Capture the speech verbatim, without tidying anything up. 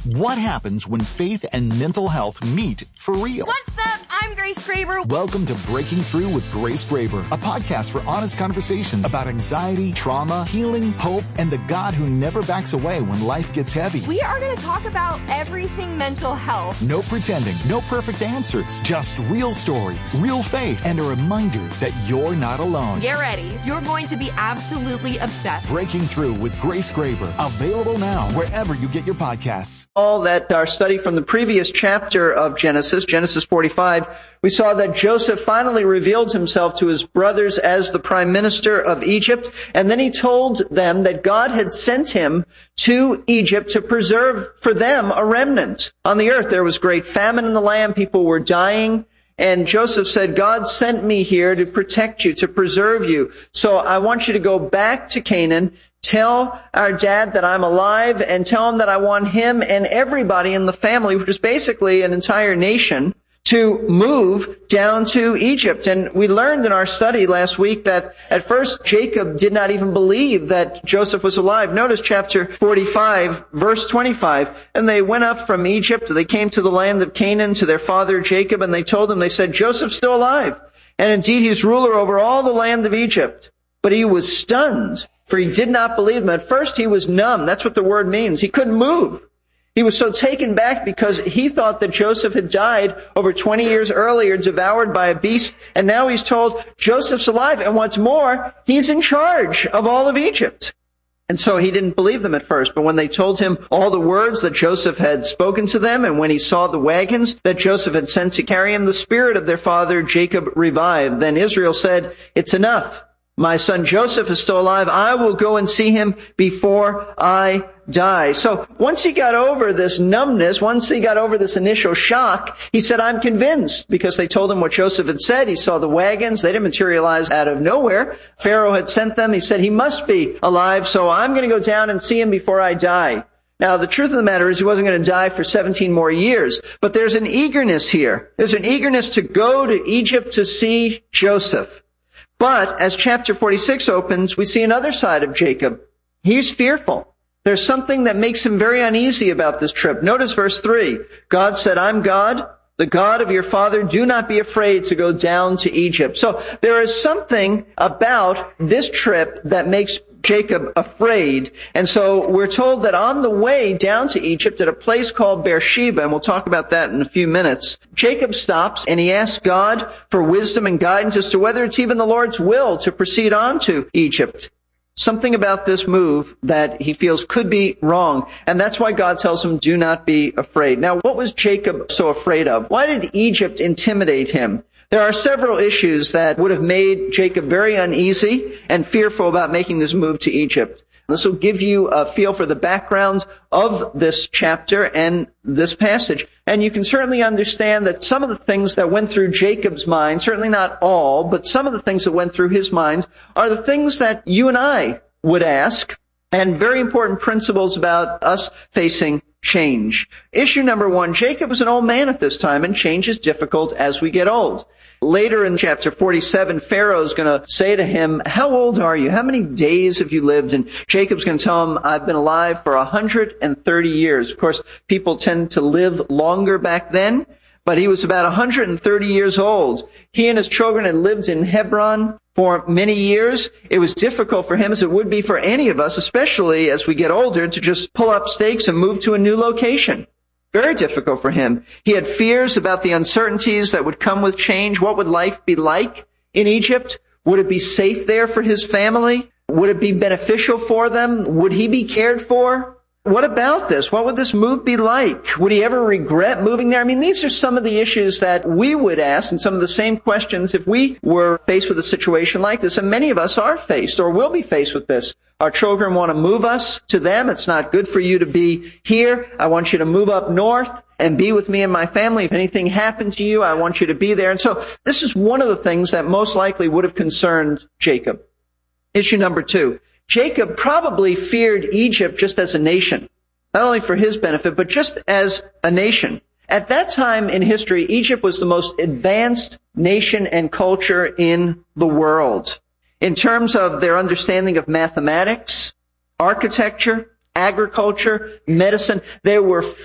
What happens when faith and mental health meet for real? What's up? I'm Grace Graber. Welcome to Breaking Through with Grace Graber, a podcast for honest conversations about anxiety, trauma, healing, hope, and the God who never backs away when life gets heavy. We are going to talk about everything mental health. No pretending, no perfect answers, just real stories, real faith, and a reminder that you're not alone. Get ready. You're going to be absolutely obsessed. Breaking Through with Grace Graber, available now wherever you get your podcasts. All that our study from the previous chapter of Genesis, Genesis forty-five, we saw that Joseph finally revealed himself to his brothers as the prime minister of Egypt, and then he told them that God had sent him to Egypt to preserve for them a remnant. On the earth there was great famine in the land, people were dying, and Joseph said, God sent me here to protect you, to preserve you. So I want you to go back to Canaan, tell our dad that I'm alive, and tell him that I want him and everybody in the family, which is basically an entire nation, to move down to Egypt. And we learned in our study last week that at first Jacob did not even believe that Joseph was alive. Notice chapter forty-five, verse twenty-five. And they went up from Egypt, they came to the land of Canaan to their father Jacob, and they told him, they said, Joseph's still alive. And indeed he's ruler over all the land of Egypt. But he was stunned, for he did not believe them. At first he was numb. That's what the word means. He couldn't move. He was so taken back because he thought that Joseph had died over twenty years earlier, devoured by a beast. And now he's told Joseph's alive. And what's more, he's in charge of all of Egypt. And so he didn't believe them at first. But when they told him all the words that Joseph had spoken to them, and when he saw the wagons that Joseph had sent to carry him, the spirit of their father Jacob revived. Then Israel said, it's enough. My son Joseph is still alive. I will go and see him before I die. So once he got over this numbness, once he got over this initial shock, he said, I'm convinced, because they told him what Joseph had said. He saw the wagons. They didn't materialize out of nowhere. Pharaoh had sent them. He said, he must be alive. So I'm going to go down and see him before I die. Now, the truth of the matter is he wasn't going to die for seventeen more years. But there's an eagerness here. There's an eagerness to go to Egypt to see Joseph. But as chapter forty-six opens, we see another side of Jacob. He's fearful. There's something that makes him very uneasy about this trip. Notice verse three. God said, I'm God, the God of your father. Do not be afraid to go down to Egypt. So there is something about this trip that makes Jacob afraid. And so we're told that on the way down to Egypt at a place called Beersheba, and we'll talk about that in a few minutes, Jacob stops and he asks God for wisdom and guidance as to whether it's even the Lord's will to proceed on to Egypt. Something about this move that he feels could be wrong. And that's why God tells him, do not be afraid. Now, what was Jacob so afraid of? Why did Egypt intimidate him? There are several issues that would have made Jacob very uneasy and fearful about making this move to Egypt. This will give you a feel for the background of this chapter and this passage. And you can certainly understand that some of the things that went through Jacob's mind, certainly not all, but some of the things that went through his mind are the things that you and I would ask, and very important principles about us facing change. Issue number one, Jacob was an old man at this time, and change is difficult as we get old. Later in chapter forty-seven, Pharaoh's going to say to him, how old are you? How many days have you lived? And Jacob's going to tell him, I've been alive for one hundred thirty years. Of course, people tend to live longer back then, but he was about one hundred thirty years old. He and his children had lived in Hebron for many years. It was difficult for him, as it would be for any of us, especially as we get older, to just pull up stakes and move to a new location. Very difficult for him. He had fears about the uncertainties that would come with change. What would life be like in Egypt? Would it be safe there for his family? Would it be beneficial for them? Would he be cared for? What about this? What would this move be like? Would he ever regret moving there? I mean, these are some of the issues that we would ask, and some of the same questions if we were faced with a situation like this. And many of us are faced or will be faced with this. Our children want to move us to them. It's not good for you to be here. I want you to move up north and be with me and my family. If anything happened to you, I want you to be there. And so this is one of the things that most likely would have concerned Jacob. Issue number two. Jacob probably feared Egypt just as a nation, not only for his benefit, but just as a nation. At that time in history, Egypt was the most advanced nation and culture in the world in terms of their understanding of mathematics, architecture, agriculture, medicine. They were